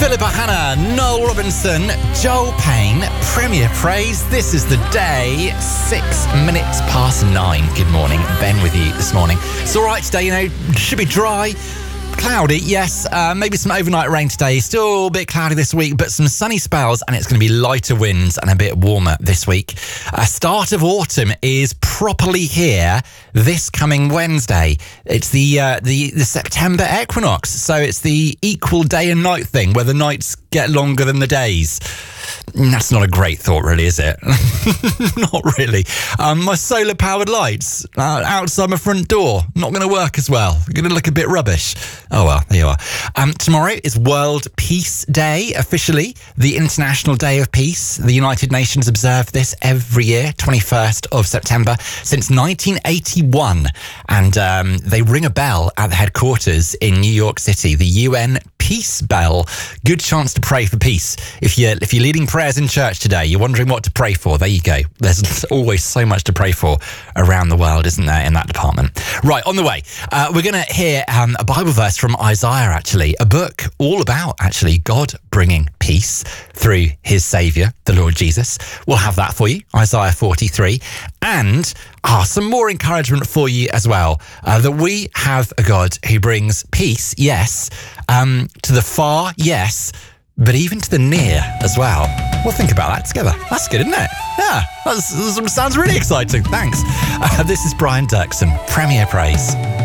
Philippa Hanna, Noel Robinson, Joel Payne, Premier Praise. This is the day, 6 minutes past 9. Good morning, Ben with you this morning. It's all right today, should be dry. Cloudy, yes. Maybe some overnight rain today. Still a bit cloudy this week, but some sunny spells, and it's going to be lighter winds and a bit warmer this week. Start of autumn is properly here this coming Wednesday. It's the September equinox, so it's the equal day and night thing, where the nights get longer than the days. That's not a great thought, really, is it? Not really. My solar-powered lights outside my front door, not going to work as well. Going to look a bit rubbish. Oh, well, there you are. Tomorrow is World Peace Day, officially, the International Day of Peace. The United Nations observe this every year, 21st of September, since 1981. And they ring a bell at the headquarters in New York City, the UN Peace Bell. Good chance to pray for peace. If you're leading prayers in church today, you're wondering what to pray for, there you go. There's always so much to pray for around the world, isn't there, in that department? Right, on the way, we're going to hear a Bible verse from Isaiah, actually, a book all about, actually, God bringing peace through his Saviour, the Lord Jesus. We'll have that for you, Isaiah 43, and some more encouragement for you as well, that we have a God who brings peace, yes, to the far, yes, but even to the near as well. We'll think about that together. That's good, isn't it? Yeah, that sounds really exciting. Thanks. This is Brian Dirksen, Premier Praise.